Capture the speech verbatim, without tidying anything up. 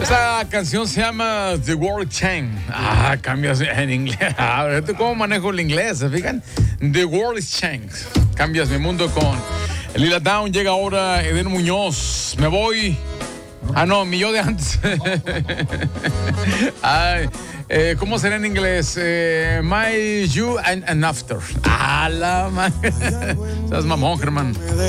Esta canción se llama The World Chain. Ah, cambias en inglés. Ah, fíjate cómo manejo el inglés, ¿se fijan? The World Chain. Cambias mi mundo con Lila Down. Llega ahora Eden Muñoz. Me voy. Ah, no, mi yo de antes. Ay, eh, ¿cómo será en inglés? Eh, my, you, and, and after. Ah, la madre. Seas mamón, Germán.